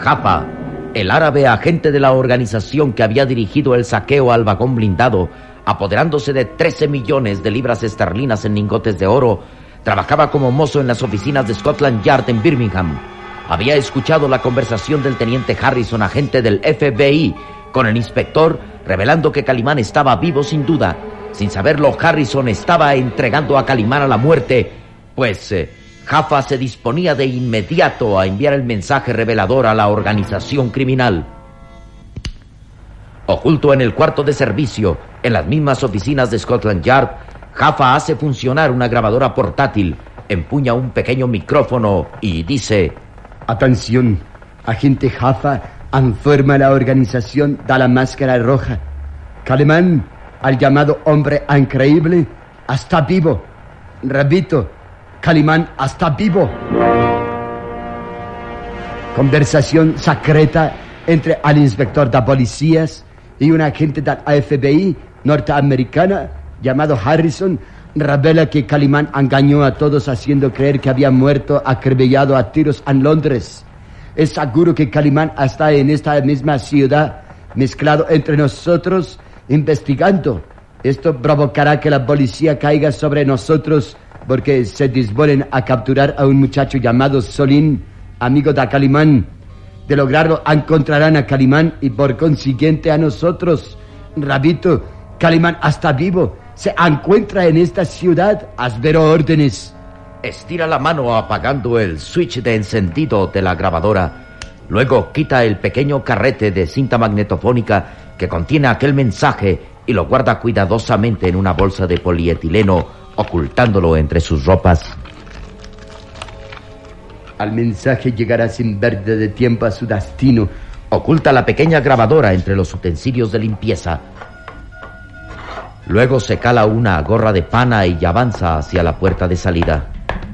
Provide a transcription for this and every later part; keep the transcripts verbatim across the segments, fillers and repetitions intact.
Jaffa, el árabe agente de la organización que había dirigido el saqueo al vagón blindado, apoderándose de trece millones de libras esterlinas en lingotes de oro, trabajaba como mozo en las oficinas de Scotland Yard en Birmingham. Había escuchado la conversación del teniente Harrison, agente del F B I, con el inspector, revelando que Calimán estaba vivo sin duda. Sin saberlo, Harrison estaba entregando a Calimán a la muerte, pues eh, Jaffa se disponía de inmediato a enviar el mensaje revelador a la organización criminal. Oculto en el cuarto de servicio, en las mismas oficinas de Scotland Yard, Jaffa hace funcionar una grabadora portátil, empuña un pequeño micrófono y dice: Atención, agente Jaffa informa a la organización de la Máscara Roja. Calimán, al llamado hombre increíble, está vivo. Repito, Calimán está vivo. Conversación secreta entre el inspector de policías y un agente del F B I norteamericana llamado Harrison revela que Calimán engañó a todos haciendo creer que había muerto acribillado a tiros en Londres. Es seguro que Calimán está en esta misma ciudad, mezclado entre nosotros, investigando. Esto provocará que la policía caiga sobre nosotros porque se disponen a capturar a un muchacho llamado Solín, amigo de Calimán. De lograrlo, encontrarán a Calimán y por consiguiente a nosotros. Rabito, Calimán está vivo. Se encuentra en esta ciudad. Espero órdenes. Estira la mano apagando el switch de encendido de la grabadora. Luego quita el pequeño carrete de cinta magnetofónica que contiene aquel mensaje y lo guarda cuidadosamente en una bolsa de polietileno, ocultándolo entre sus ropas. Al mensaje llegará sin pérdida de tiempo a su destino. Oculta la pequeña grabadora entre los utensilios de limpieza. Luego se cala una gorra de pana y avanza hacia la puerta de salida.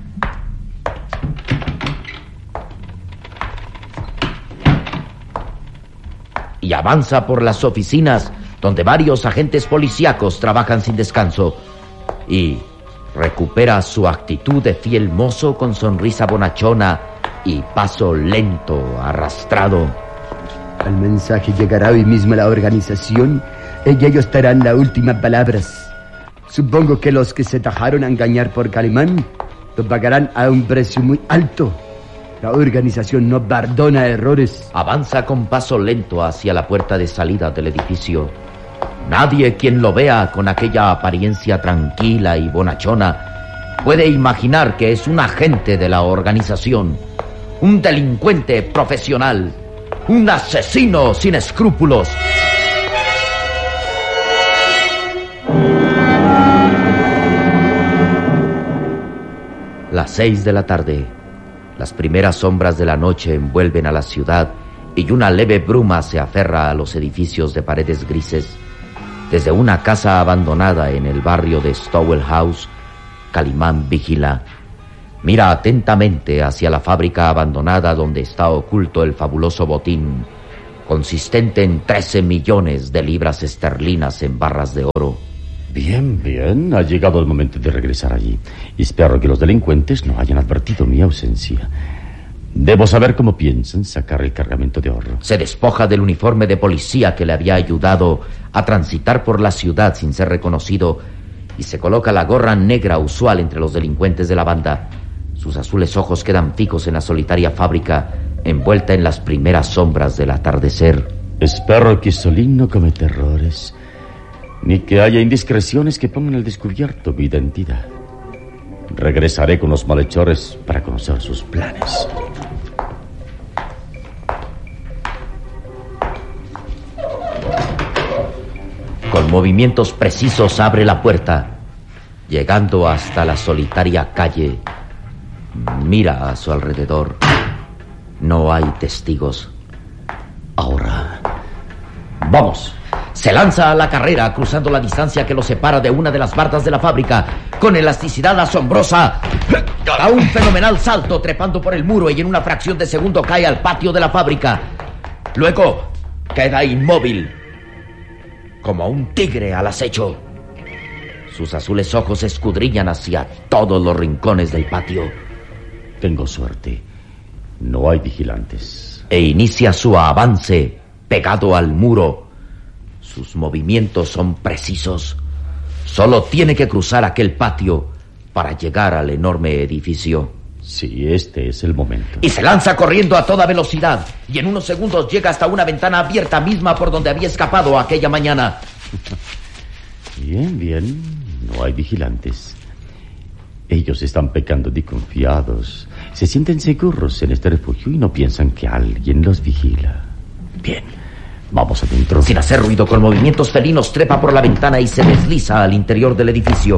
Y avanza por las oficinas donde varios agentes policíacos trabajan sin descanso. Y recupera su actitud de fiel mozo con sonrisa bonachona y paso lento, arrastrado. El mensaje llegará hoy mismo a la organización y ellos darán las últimas palabras. Supongo que los que se dejaron engañar por Calimán lo pagarán a un precio muy alto. La organización no perdona errores. Avanza con paso lento hacia la puerta de salida del edificio. Nadie quien lo vea con aquella apariencia tranquila y bonachona puede imaginar que es un agente de la organización, un delincuente profesional, un asesino sin escrúpulos. Las seis de la tarde. Las primeras sombras de la noche envuelven a la ciudad y una leve bruma se aferra a los edificios de paredes grises. Desde una casa abandonada en el barrio de Stowell House, Calimán vigila. Mira atentamente hacia la fábrica abandonada donde está oculto el fabuloso botín, consistente en trece millones de libras esterlinas en barras de oro. Bien, bien, ha llegado el momento de regresar allí. Espero que los delincuentes no hayan advertido mi ausencia. Debo saber cómo piensan sacar el cargamento de oro. Se despoja del uniforme de policía que le había ayudado a transitar por la ciudad sin ser reconocido y se coloca la gorra negra usual entre los delincuentes de la banda. Sus azules ojos quedan fijos en la solitaria fábrica, envuelta en las primeras sombras del atardecer. Espero que Solín no cometa errores, ni que haya indiscreciones que pongan al descubierto mi identidad. Regresaré con los malhechores para conocer sus planes. Con movimientos precisos abre la puerta, llegando hasta la solitaria calle. Mira a su alrededor. No hay testigos. Ahora, vamos. Se lanza a la carrera, cruzando la distancia que lo separa de una de las bardas de la fábrica. Con elasticidad asombrosa, da un fenomenal salto trepando por el muro y en una fracción de segundo cae al patio de la fábrica. Luego queda inmóvil, como un tigre al acecho. Sus azules ojos escudriñan hacia todos los rincones del patio. Tengo suerte. No hay vigilantes. E inicia su avance pegado al muro. Sus movimientos son precisos. Solo tiene que cruzar aquel patio para llegar al enorme edificio. Sí, este es el momento. Y se lanza corriendo a toda velocidad. Y en unos segundos llega hasta una ventana abierta misma por donde había escapado aquella mañana. Bien, bien. No hay vigilantes. Ellos están pecando de confiados. Se sienten seguros en este refugio y no piensan que alguien los vigila. Bien, vamos adentro. Sin hacer ruido, con movimientos felinos, trepa por la ventana y se desliza al interior del edificio.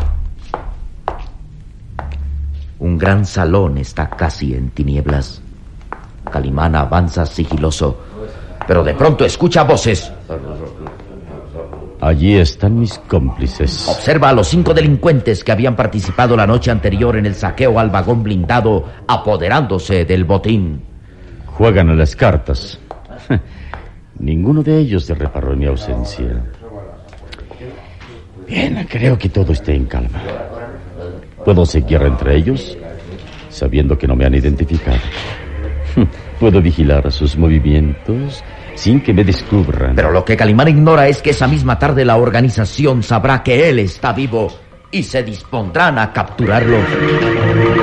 Un gran salón está casi en tinieblas. Calimán avanza sigiloso, pero de pronto escucha voces. Allí están mis cómplices. Observa a los cinco delincuentes que habían participado la noche anterior en el saqueo al vagón blindado, apoderándose del botín. Juegan a las cartas. Ninguno de ellos se reparó en mi ausencia. Bien, creo que todo está en calma. Puedo seguir entre ellos, sabiendo que no me han identificado. Puedo vigilar sus movimientos sin que me descubran. Pero lo que Calimán ignora es que esa misma tarde la organización sabrá que él está vivo y se dispondrán a capturarlo.